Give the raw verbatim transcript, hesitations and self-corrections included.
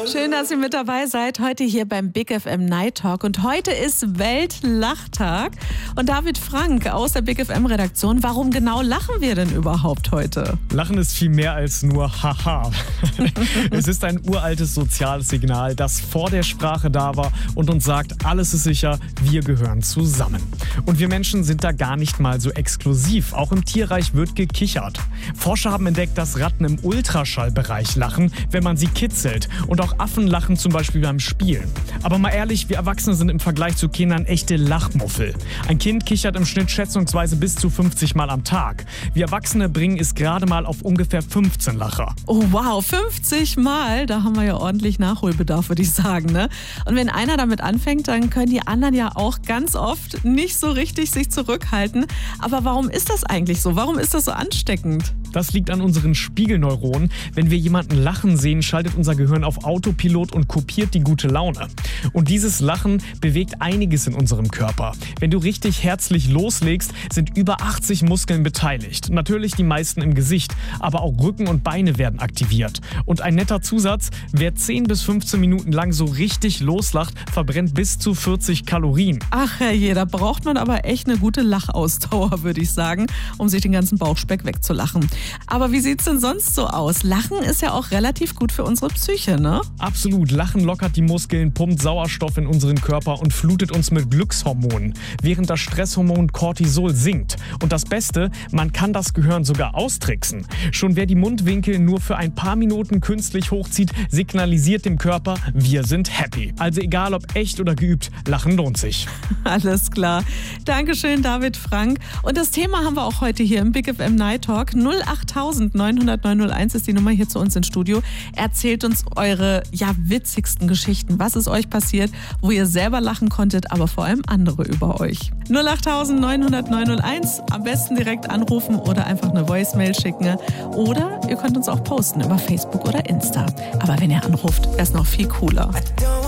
Schön, dass ihr mit dabei seid, heute hier beim Big F M Night Talk. Und heute ist Weltlachtag. Und David Frank aus der Big F M-Redaktion, warum genau lachen wir denn überhaupt heute? Lachen ist viel mehr als nur Haha. Es ist ein uraltes soziales Signal, das vor der Sprache da war und uns sagt, alles ist sicher, wir gehören zusammen. Und wir Menschen sind da gar nicht mal so exklusiv. Auch im Tierreich wird gekichert. Forscher haben entdeckt, dass Ratten im Ultraschallbereich lachen, wenn man sie kitzelt. Und auch Affen lachen zum Beispiel beim Spielen. Aber mal ehrlich, wir Erwachsene sind im Vergleich zu Kindern echte Lachmuffel. Ein Kind kichert im Schnitt schätzungsweise bis zu fünfzig Mal am Tag. Wir Erwachsene bringen es gerade mal auf ungefähr fünfzehn Lacher. Oh wow, fünfzig Mal? Da haben wir ja ordentlich Nachholbedarf, würde ich sagen, ne? Und wenn einer damit anfängt, dann können die anderen ja auch ganz oft nicht so richtig sich zurückhalten. Aber warum ist das eigentlich so? Warum ist das so ansteckend? Das liegt an unseren Spiegelneuronen. Wenn wir jemanden lachen sehen, schaltet unser Gehirn auf Autopilot und kopiert die gute Laune. Und dieses Lachen bewegt einiges in unserem Körper. Wenn du richtig herzlich loslegst, sind über achtzig Muskeln beteiligt. Natürlich die meisten im Gesicht, aber auch Rücken und Beine werden aktiviert. Und ein netter Zusatz, wer zehn bis fünfzehn Minuten lang so richtig loslacht, verbrennt bis zu vierzig Kalorien. Ach herrje, da braucht man aber echt eine gute Lachausdauer, würde ich sagen, um sich den ganzen Bauchspeck wegzulachen. Aber wie sieht's denn sonst so aus? Lachen ist ja auch relativ gut für unsere Psyche, ne? Absolut. Lachen lockert die Muskeln, pumpt Sauerstoff in unseren Körper und flutet uns mit Glückshormonen, während das Stresshormon Cortisol sinkt. Und das Beste, man kann das Gehirn sogar austricksen. Schon wer die Mundwinkel nur für ein paar Minuten künstlich hochzieht, signalisiert dem Körper, wir sind happy. Also egal ob echt oder geübt, Lachen lohnt sich. Alles klar. Dankeschön, David Frank. Und das Thema haben wir auch heute hier im Big F M Night Talk. null acht neun null null neun null eins ist die Nummer hier zu uns ins Studio. Erzählt uns eure ja, witzigsten Geschichten. Was ist euch passiert, wo ihr selber lachen konntet, aber vor allem andere über euch? null acht neun null null neun null eins. Am besten direkt anrufen oder einfach eine Voicemail schicken. Oder ihr könnt uns auch posten über Facebook oder Insta. Aber wenn ihr anruft, wäre es noch viel cooler.